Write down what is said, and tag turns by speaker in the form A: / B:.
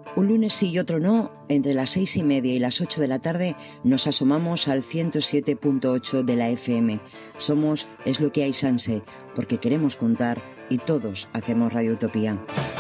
A: Un lunes sí y otro no, entre las 6:30 y las 8 de la tarde, nos asomamos al 107.8 de la FM. Somos Es lo que hay Sanse, porque queremos contar y todos hacemos Radio Utopía.